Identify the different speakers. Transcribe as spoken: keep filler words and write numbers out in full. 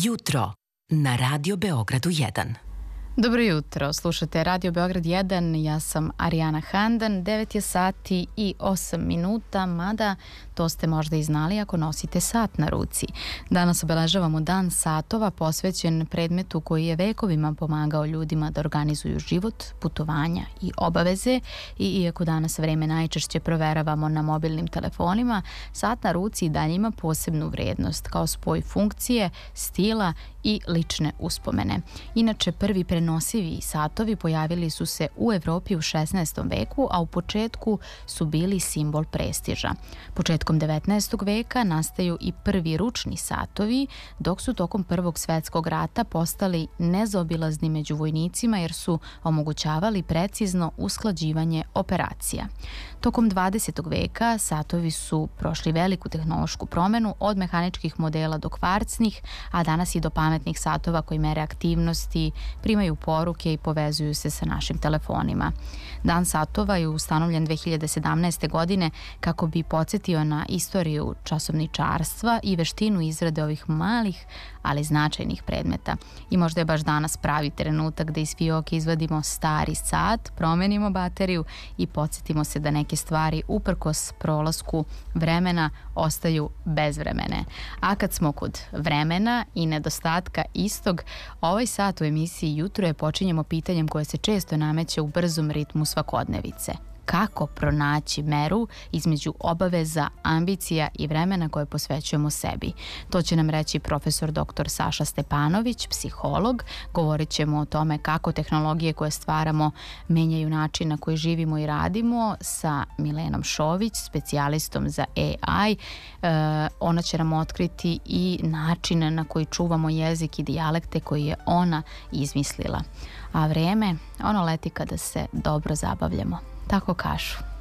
Speaker 1: Jutro na Radio Beogradu jedan.
Speaker 2: Dobro jutro, slušate Radio Beograd jedan, ja sam Arijana Handan, devet je sati i osam minuta, mada to ste možda i znali ako nosite sat na ruci. Danas obeležavamo dan satova posvećen predmetu koji je vekovima pomagao ljudima da organizuju život, putovanja i obaveze i iako danas vreme najčešće proveravamo na mobilnim telefonima, sat na ruci i dalje ima posebnu vrednost kao spoj funkcije, stila i lične uspomene. Inače, prvi prenosivi satovi pojavili su se u Evropi u šesnaestom veku, a u početku su bili simbol prestiža. Početkom devetnaestog veka nastaju i prvi ručni satovi, dok su tokom Prvog svetskog rata postali nezaobilazni među vojnicima jer su omogućavali precizno usklađivanje operacija. Tokom dvadesetog veka satovi su prošli veliku tehnološku promenu od mehaničkih modela do kvarcnih, a danas i do pametnih satova koji mere aktivnosti, primaju poruke i povezuju se sa našim telefonima. Dan satova je ustanovljen dve hiljade sedamnaeste. godine kako bi podsjetio na istoriju časovničarstva i veštinu izrade ovih malih, ali značajnih predmeta. I možda je baš danas pravi trenutak da iz fioke izvadimo stari sat, promenimo bateriju i podsjetimo se da neke stvari uprkos prolasku vremena ostaju bezvremene. A kad smo kod vremena i nedostatka istog, ovaj sat u emisiji Jutro je počinjemo pitanjem koje se često nameće u brzom ritmu svakodnevice. Kako pronaći meru između obaveza, ambicija i vremena koje posvećujemo sebi? To će nam reći profesor doktor Saša Stepanović, psiholog. Govorit ćemo o tome kako tehnologije koje stvaramo menjaju način na koji živimo i radimo sa Milenom Šović, specijalistom za A I. E, ona će nam otkriti i način na koji čuvamo jezik i dijalekte koji je ona izmislila. A vreme, ono leti kada se dobro zabavljamo. Tako kažu.